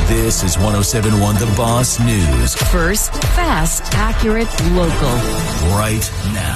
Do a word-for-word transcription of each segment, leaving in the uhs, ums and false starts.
This is one oh seven point one The Boss News. First, fast, accurate, local. Right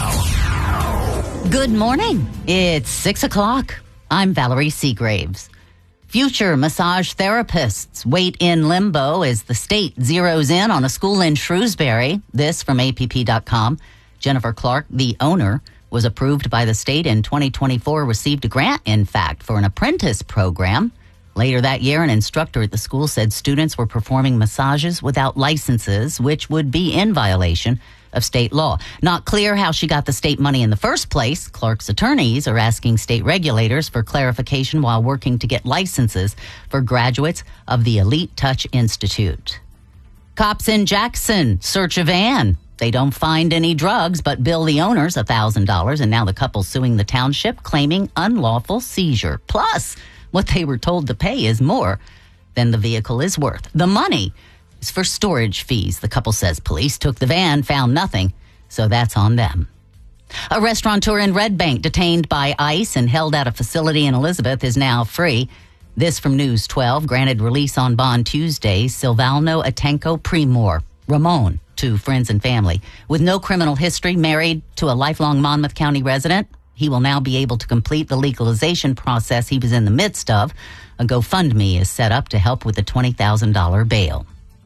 now. Good morning. It's six o'clock. I'm Valerie Seagraves. Future massage therapists wait in limbo as the state zeroes in on a school in Shrewsbury. This from A P P dot com. Jennifer Clark, the owner, was approved by the state in twenty twenty-four, received a grant, in fact, for an apprentice program. Later that year, an instructor at the school said students were performing massages without licenses, which would be in violation of state law. Not clear how she got the state money in the first place. Clark's attorneys are asking state regulators for clarification while working to get licenses for graduates of the Elite Touch Institute. Cops in Jackson search a van. They don't find any drugs, but bill the owners one thousand dollars, and now the couple suing the township, claiming unlawful seizure. Plus, what they were told to pay is more than the vehicle is worth. The money is for storage fees. The couple says police took the van, found nothing, so that's on them. A restaurateur in Red Bank detained by ICE and held at a facility in Elizabeth is now free. This from News twelve, granted release on bond Tuesday. Silvano Atenco Primor, Ramon, to friends and family. With no criminal history, married to a lifelong Monmouth County resident, he will now be able to complete the legalization process he was in the midst of. A GoFundMe is set up to help with the twenty thousand dollars bail.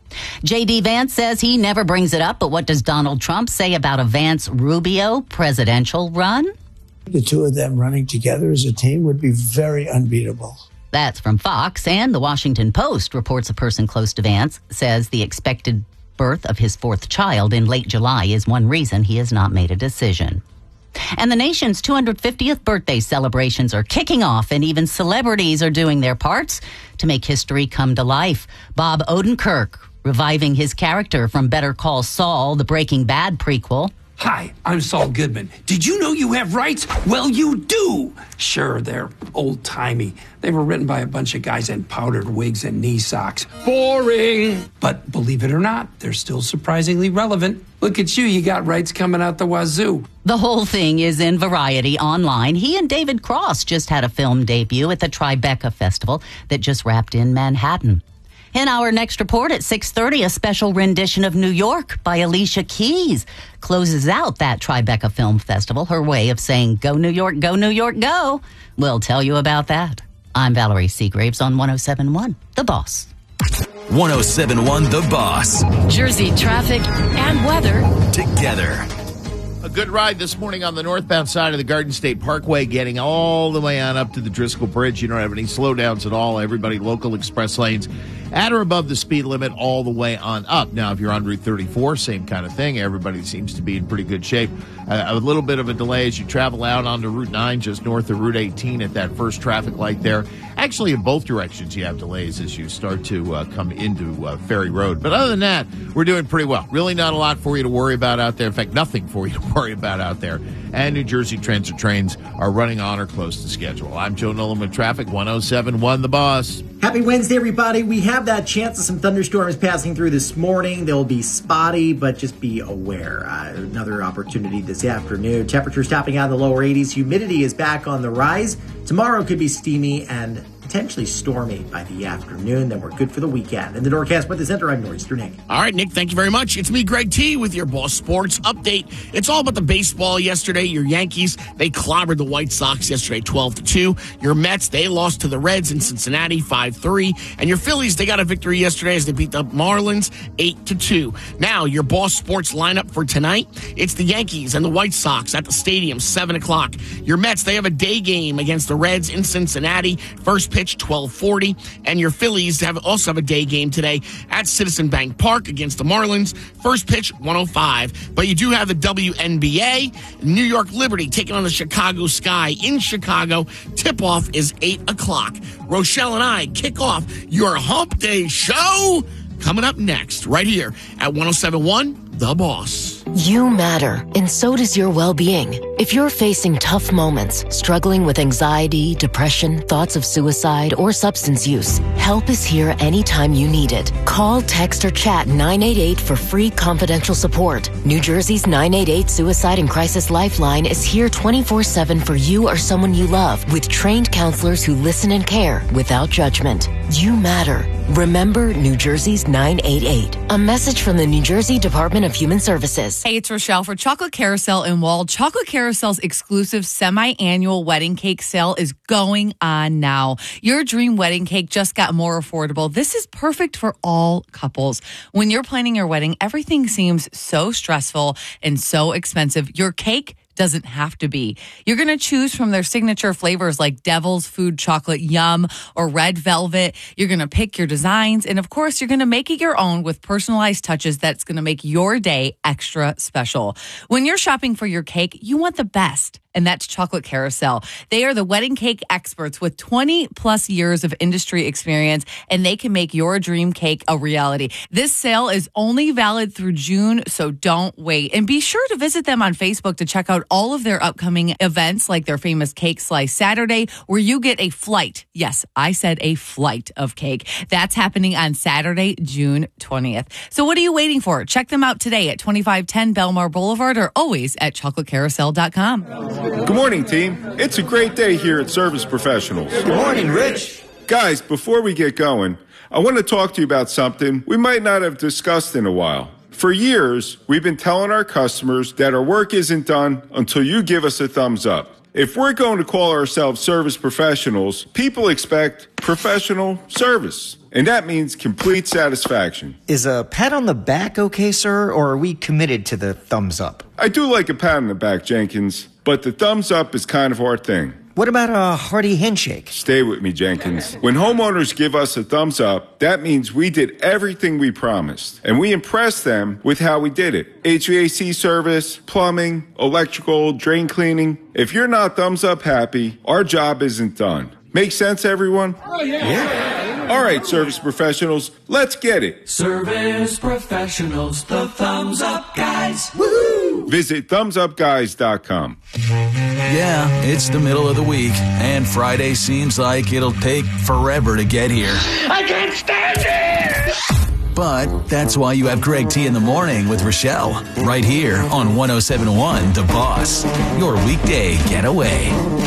J D. Vance says he never brings it up, but what does Donald Trump say about a Vance-Rubio presidential run? The two of them running together as a team would be very unbeatable. That's from Fox, and the Washington Post reports a person close to Vance says the expected birth of his fourth child in late July is one reason he has not made a decision. And the nation's two hundred fiftieth birthday celebrations are kicking off, and even celebrities are doing their parts to make history come to life. Bob Odenkirk reviving his character from Better Call Saul, the Breaking Bad prequel. Hi, I'm Saul Goodman. Did you know you have rights? Well, you do. Sure, they're old-timey. They were written by a bunch of guys in powdered wigs and knee socks. Boring! But believe it or not, they're still surprisingly relevant. Look at you, you got rights coming out the wazoo. The whole thing is in Variety online. He and David Cross just had a film debut at the Tribeca Festival that just wrapped in Manhattan. In our next report at six thirty, a special rendition of New York by Alicia Keys closes out that Tribeca Film Festival, her way of saying, go New York, go New York, go. We'll tell you about that. I'm Valerie Seagraves on one oh seven point one The Boss. one oh seven point one The Boss. Jersey traffic and weather Together. A good ride this morning on the northbound side of the Garden State Parkway, getting all the way on up to the Driscoll Bridge. You don't have any slowdowns at all. Everybody, local express lanes at or above the speed limit all the way on up. Now, if you're on Route thirty-four, same kind of thing. Everybody seems to be in pretty good shape. Uh, a little bit of a delay as you travel out onto Route nine, just north of Route eighteen at that first traffic light there. Actually, in both directions, you have delays as you start to uh, come into uh, Ferry Road. But other than that, we're doing pretty well. Really not a lot for you to worry about out there. In fact, nothing for you to worry about out there. And New Jersey Transit trains are running on or close to schedule. I'm Joe Nolan with traffic, one oh seven point one The Boss. Happy Wednesday, everybody. We have that chance of some thunderstorms passing through this morning. They'll be spotty, but just be aware. Uh, another opportunity this afternoon. Temperatures topping out in the lower eighties. Humidity is back on the rise. Tomorrow could be steamy and potentially stormy by the afternoon. Then we're good for the weekend. In the Norcast Weather Center, I'm Nor'easter Nick. All right, Nick, thank you very much. It's me, Greg T, with your Boss Sports Update. It's all about the baseball yesterday. Your Yankees, they clobbered the White Sox yesterday twelve to two. Your Mets, they lost to the Reds in Cincinnati five three. And your Phillies, they got a victory yesterday as they beat the Marlins eight to two. Now, your Boss Sports lineup for tonight, it's the Yankees and the White Sox at the stadium, seven o'clock. Your Mets, they have a day game against the Reds in Cincinnati. First pitch, twelve forty. And your Phillies have also have a day game today at Citizen Bank Park against the Marlins. First pitch, one oh five. But you do have the W N B A. New York Liberty taking on the Chicago Sky in Chicago. Tip-off is eight o'clock. Rochelle and I kick off your Hump Day show coming up next right here at one oh seven point one The Boss. You matter, and so does your well-being. If you're facing tough moments, struggling with anxiety, depression, thoughts of suicide, or substance use, help is here anytime you need it. Call, text, or chat nine eight eight for free confidential support. New Jersey's nine eight eight Suicide and Crisis Lifeline is here twenty-four seven for you or someone you love, with trained counselors who listen and care without judgment. You matter. Remember New Jersey's nine eight eight. A message from the New Jersey Department of Human Services. Hey, it's Rochelle for Chocolate Carousel in Wall. Chocolate Carousel's exclusive semi-annual wedding cake sale is going on now. Your dream wedding cake just got more affordable. This is perfect for all couples. When you're planning your wedding, everything seems so stressful and so expensive. Your cake doesn't have to be. You're going to choose from their signature flavors like Devil's Food Chocolate Yum or Red Velvet. You're going to pick your designs. And of course, you're going to make it your own with personalized touches that's going to make your day extra special. When you're shopping for your cake, you want the best. And that's Chocolate Carousel. They are the wedding cake experts with twenty plus years of industry experience, and they can make your dream cake a reality. This sale is only valid through June, so don't wait. And be sure to visit them on Facebook to check out all of their upcoming events, like their famous Cake Slice Saturday, where you get a flight. Yes, I said a flight of cake. That's happening on Saturday, June twentieth. So what are you waiting for? Check them out today at twenty-five ten Belmar Boulevard or always at chocolate carousel dot com. Good morning, team. It's a great day here at Service Professionals. Good morning, Rich. Guys, before we get going, I want to talk to you about something we might not have discussed in a while. For years, we've been telling our customers that our work isn't done until you give us a thumbs up. If we're going to call ourselves service professionals, people expect professional service. And that means complete satisfaction. Is a pat on the back okay, sir, or are we committed to the thumbs up? I do like a pat on the back, Jenkins, but the thumbs up is kind of our thing. What about a hearty handshake? Stay with me, Jenkins. When homeowners give us a thumbs up, that means we did everything we promised. And we impressed them with how we did it. H V A C service, plumbing, electrical, drain cleaning. If you're not thumbs up happy, our job isn't done. Make sense, everyone? Oh, yeah. yeah. All right, service professionals, let's get it. Service professionals, the thumbs up guys. Woohoo! Visit thumbs up guys dot com. Yeah, it's the middle of the week, and Friday seems like it'll take forever to get here. I can't stand it! But that's why you have Greg T in the morning with Rochelle, right here on one oh seven point one The Boss, your weekday getaway.